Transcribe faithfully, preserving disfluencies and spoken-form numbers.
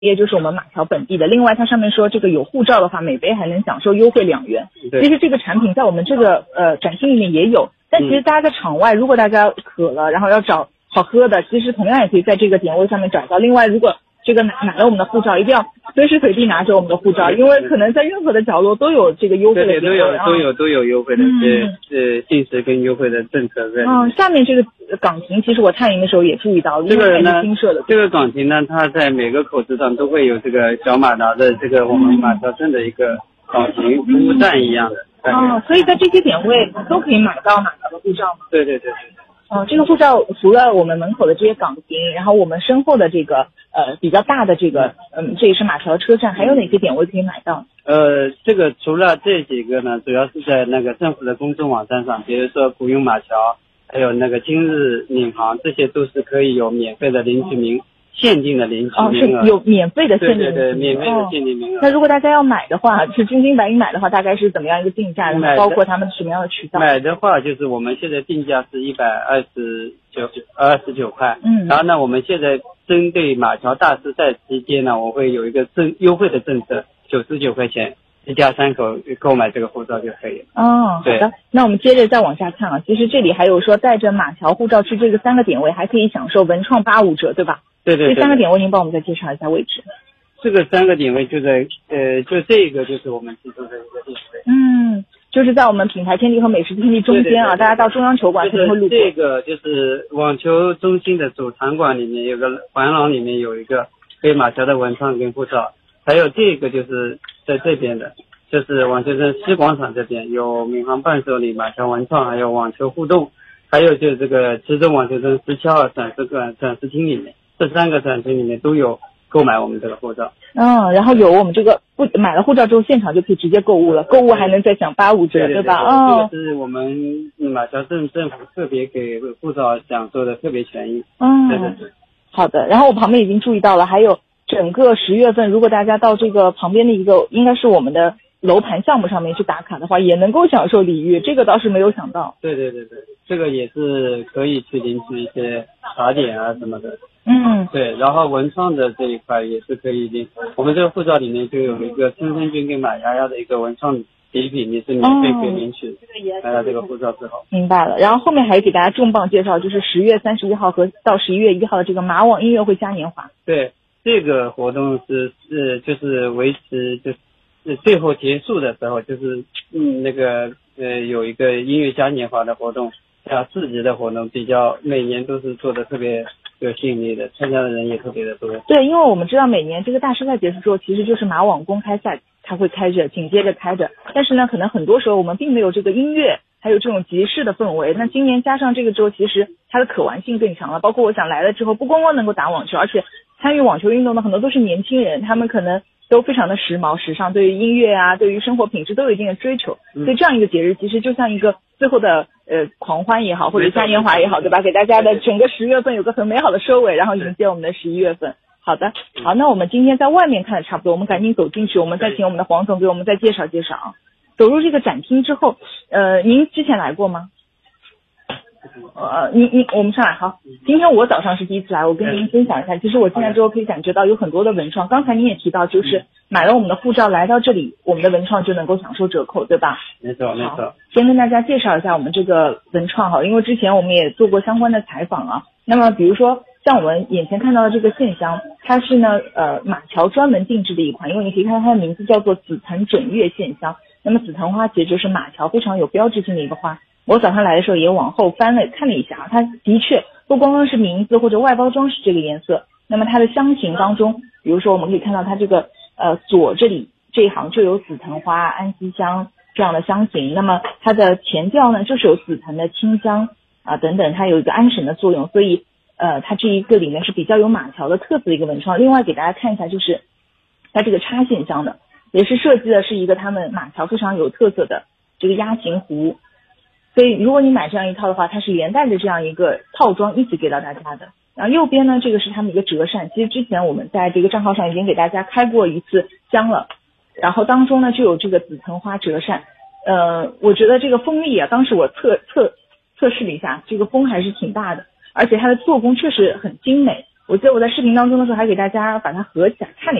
也就是我们马桥本地的。另外它上面说这个有护照的话，每杯还能享受优惠两元。其实这个产品在我们这个呃展厅里面也有，但其实大家在场外，如果大家渴了，然后要找好喝的，其实同样也可以在这个点位上面找到。另外，如果这个买买了我们的护照，一定要随时随地拿着我们的护照，因为可能在任何的角落都有这个优惠的对对，都有都有都有优惠的这呃限时跟优惠的政策在。 嗯，下面这个岗亭，其实我探营的时候也注意到了， 这个呢， 新设的这个岗亭呢，它在每个口子上都会有这个小马达的这个我们马桥镇的一个岗亭服务站一样的。 哦，所以在这些点位都可以买到马桥的护照吗？ 对对对对。 哦，这个护照除了我们门口的这些岗亭，然后我们身后的这个呃比较大的这个嗯，这也是马桥车站，还有哪些点位可以买到？ 呃，这个除了这几个呢，主要是在那个政府的公众网站上，比如说古涌马桥，还有那个今日领航，这些都是可以有免费的领取名限定的领取名额。 哦，是有免费的限定名额。 对对对，免费的限定名额。 哦，那如果大家要买的话，是真金白银买的话，大概是怎么样一个定价？然后包括他们什么样的渠道？ 买的话，就是我们现在定价是一百二十九二十九块。 嗯。 然后呢，我们现在针对马桥大师赛期间呢，我会有一个政优惠的政策，九十九块钱。一家三口购买这个护照就可以了。 哦，好的。那我们接着再往下看啊，其实这里还有说带着马桥护照去这个三个点位，还可以享受文创八五折，对吧？ 对对对。 这三个点位您帮我们再介绍一下位置。 这个三个点位就在呃，就这个就是我们提出的一个点位。 嗯，就是在我们品牌天地和美食天地中间啊，对对对对，大家到中央球馆肯定会路过。 这个就是网球中心的主场馆里面有个环廊，里面有一个黑马桥的文创跟护照。还有这个就是在这边的，就是网球镇西广场这边有闵行伴手礼、马桥文创，还有网球互动，还有就是这个池州网球镇十七号展示馆展示厅里面，这三个展厅里面都有购买我们这个护照。 嗯，然后有我们这个不买了护照之后，现场就可以直接购物了，购物还能再享八五折， 对, 对, 对, 对吧？ 哦，这个是我们马桥镇政府特别给护照享受的特别权益。 嗯， 对对对。 好的，然后我旁边已经注意到了，还有。整个十月份，如果大家到这个旁边的一个应该是我们的楼盘项目上面去打卡的话，也能够享受礼遇，这个倒是没有想到。 对对对对，这个也是可以去领取一些茶点啊什么的。 嗯， 对，然后文创的这一块也是可以领，我们这个护照里面就有一个春生君跟马丫丫的一个文创礼品，也是免费可以领取。拿到这个护照之后。 明白了，然后后面还给大家重磅介绍，就是十月三十一号和到十一月一号的这个马网音乐会嘉年华。 对。这个活动是是就是维持就是最后结束的时候，就是嗯那个呃有一个音乐嘉年华的活动，加市集的活动，比较每年都是做的特别有吸引力的，参加的人也特别的多。 对，因为我们知道每年这个大师赛结束之后，其实就是马网公开赛它会开着，紧接着开着，但是呢，可能很多时候我们并没有这个音乐。还有这种集市的氛围，那今年加上这个之后，其实它的可玩性更强了。包括我想来了之后，不光光能够打网球，而且参与网球运动的很多都是年轻人，他们可能都非常的时髦、时尚，对于音乐啊，对于生活品质都有一定的追求。所以这样一个节日，其实就像一个最后的呃狂欢也好，或者嘉年华也好，对吧？给大家的整个十月份有个很美好的收尾，然后迎接我们的十一月份。好的，好，那我们今天在外面看的差不多，我们赶紧走进去，我们再请我们的黄总给我们再介绍介绍啊。走入这个展厅之后，呃，您之前来过吗？呃，您您我们上来好。今天我早上是第一次来，我跟您分享一下。其实我进来之后可以感觉到有很多的文创。刚才您也提到，就是买了我们的护照来到这里，我们的文创就能够享受折扣，对吧？ 没错没错。 先跟大家介绍一下我们这个文创哈，因为之前我们也做过相关的采访啊。那么比如说像我们眼前看到的这个线香，它是呢呃马桥专门定制的一款，因为你可以看到它的名字叫做紫藤枕月线香。那么紫藤花其实就是马桥非常有标志性的一个花。我早上来的时候也往后翻了看了一下啊，它的确不光光是名字或者外包装是这个颜色，那么它的香型当中，比如说我们可以看到它这个呃左这里这一行就有紫藤花、安息香这样的香型，那么它的前调呢就是有紫藤的清香啊等等，它有一个安神的作用，所以呃它这一个里面是比较有马桥的特色的一个文创。另外给大家看一下，就是它这个插线香的，也是设计的是一个他们马桥非常有特色的这个鸭形壶，所以如果你买这样一套的话，它是连带着这样一个套装一起给到大家的。然后右边呢，这个是他们一个折扇，其实之前我们在这个账号上已经给大家开过一次箱了，然后当中呢就有这个紫藤花折扇。呃，我觉得这个风力啊，当时我测测测试了一下，这个风还是挺大的，而且它的做工确实很精美。 我记得我在视频当中的时候还给大家把它合起来看了。